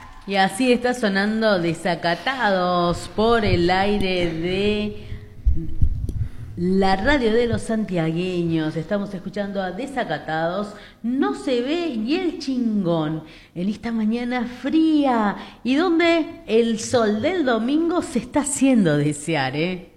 Y así está sonando Desacatados por el aire de la radio de los santiagueños. Estamos escuchando a Desacatados, No se ve y el chingón en esta mañana fría y donde el sol del domingo se está haciendo desear, ¿eh?